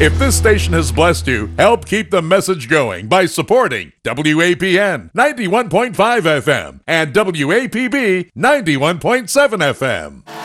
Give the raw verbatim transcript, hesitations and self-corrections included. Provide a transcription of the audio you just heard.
If this station has blessed you, help keep the message going by supporting W A P N ninety-one point five F M and W A P B ninety-one point seven F M.